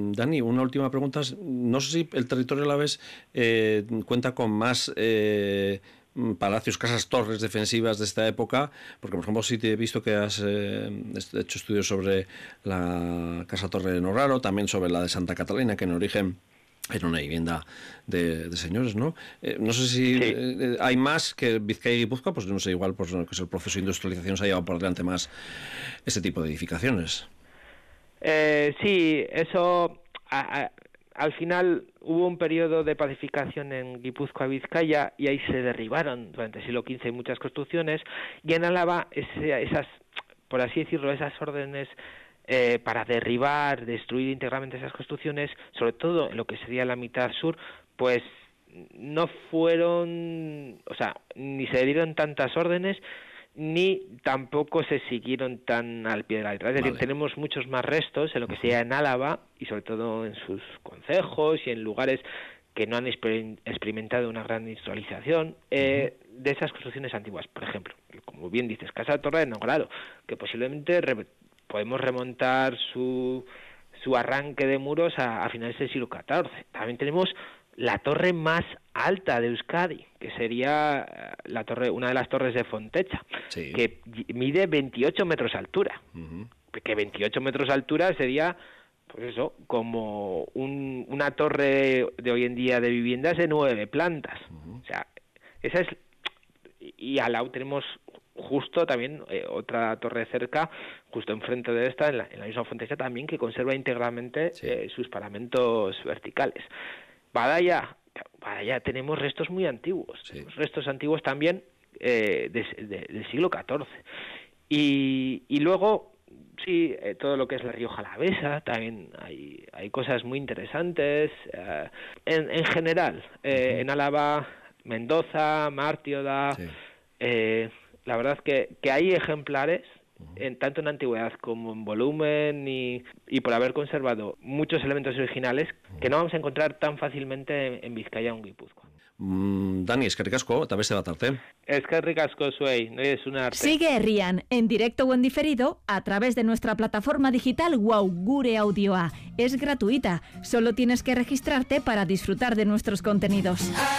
Dani, una última pregunta. No sé si el territorio alavés cuenta con más palacios, casas, torres defensivas de esta época, porque por ejemplo sí te he visto que has hecho estudios sobre la Casa Torre de Norraro, también sobre la de Santa Catalina, que en origen era una vivienda de señores, ¿no? No sé si hay más que Vizcaya y Guipúzcoa, pues no sé, igual pues, que es el proceso de industrialización se ha llevado por delante más este tipo de edificaciones. Sí, eso... Al final hubo un periodo de pacificación en Guipúzcoa y Vizcaya y ahí se derribaron durante el siglo XV muchas construcciones, y en Álava esas, por así decirlo, esas órdenes para derribar, destruir íntegramente esas construcciones, sobre todo en lo que sería la mitad sur, pues no fueron, o sea, ni se dieron tantas órdenes, ni tampoco se siguieron tan al pie de la letra. Es decir, tenemos muchos más restos en lo que sea en Álava, y sobre todo en sus concejos y en lugares que no han experimentado una gran industrialización, de esas construcciones antiguas. Por ejemplo, como bien dices, Casa Torre de Norraro, que posiblemente podemos remontar su arranque de muros a finales del siglo XIV. También tenemos la torre más alta de Euskadi, que sería una de las torres de Fontecha, que mide 28 metros de altura. Que 28 metros de altura sería, pues eso, como una torre de hoy en día de viviendas de 9 plantas. O sea, esa es... Y al lado tenemos justo también otra torre cerca, justo enfrente de esta, en la misma Fontecha también, que conserva íntegramente sus paramentos verticales. Badalla tenemos restos muy antiguos, restos antiguos también del siglo XIV. Y luego, sí, todo lo que es la Rioja Alavesa, también hay cosas muy interesantes. En general, en Álava, Mendoza, Mártioda, la verdad que hay ejemplares, tanto en antigüedad como en volumen y por haber conservado muchos elementos originales que no vamos a encontrar tan fácilmente en Vizcaya o en Guipúzcoa. Dani, eskerrik asko, eta beste bat arte. Eskerrik asko zuei, no es una arte. Sigue Herrian, en directo o en diferido, a través de nuestra plataforma digital Wow Gure Audioa. Es gratuita, solo tienes que registrarte para disfrutar de nuestros contenidos.